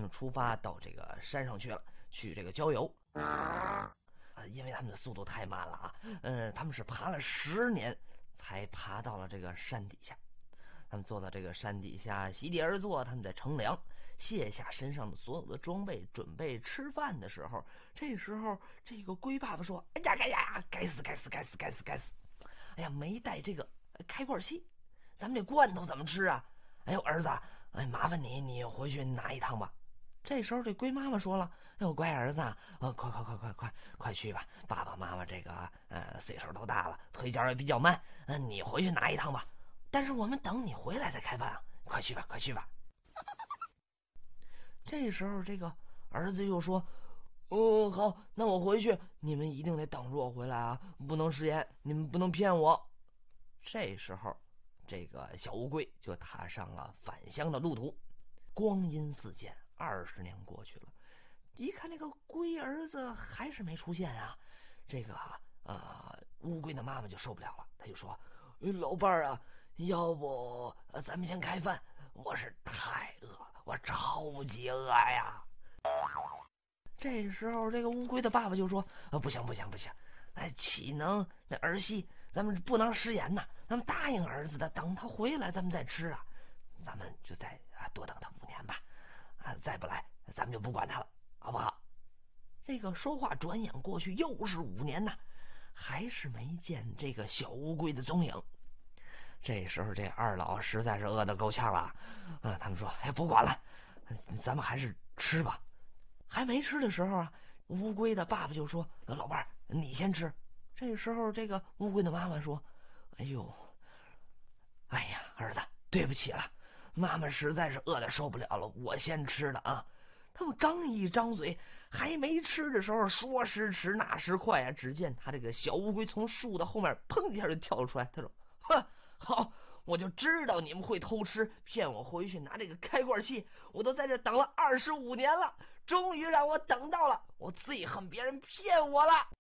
出发到这个山上去了，去这个郊游。因为他们的速度太慢了啊，他们是爬了10年才爬到了这个山底下。他们坐到这个山底下，席地而坐，他们在乘凉，卸下身上的所有的装备，准备吃饭的时候，这时候这个龟爸爸说：“哎呀，哎呀，该死，该死，该死，该死，该死！哎呀，没带这个开罐器，咱们这罐头怎么吃啊？哎呦，儿子，哎，麻烦你回去拿一趟吧。”这时候这龟妈妈说了：“哎呦，乖儿子，快去吧！爸爸妈妈这个岁数都大了，腿脚也比较慢，你回去拿一趟吧。但是我们等你回来再开饭啊！快去吧，快去吧！”这时候这个儿子又说：“好，那我回去，你们一定得等着我回来啊，不能食言，你们不能骗我。”这时候，这个小乌龟就踏上了返乡的路途。光阴似箭，20年过去了，一看这个龟儿子还是没出现啊，这个乌龟的妈妈就受不了了，他就说：“老伴儿啊，要不咱们先开饭？我是太饿了，我超级饿呀！”这时候，这个乌龟的爸爸就说：“不行，不行，不行！哎，岂能那儿戏？咱们不能食言呐！咱们答应儿子的，等他回来咱们再吃啊！咱们就再多等他5年吧！再不来，咱们就不管他了，好不好？”这个说话转眼过去又是5年呐，还是没见这个小乌龟的踪影。这时候，这二老实在是饿得够呛了，他们说：“哎，不管了，咱们还是吃吧。”还没吃的时候啊，乌龟的爸爸就说：“老伴儿，你先吃。”这时候，这个乌龟的妈妈说：“哎呦，哎呀，儿子，对不起了，妈妈实在是饿得受不了了，我先吃了啊。”他们刚一张嘴，还没吃的时候，说时迟那时快啊！只见他这个小乌龟从树的后面砰一下就跳出来，他说：“哼，好，我就知道你们会偷吃，骗我回去拿这个开罐器，我都在这等了25年了，终于让我等到了，我最恨别人骗我了。”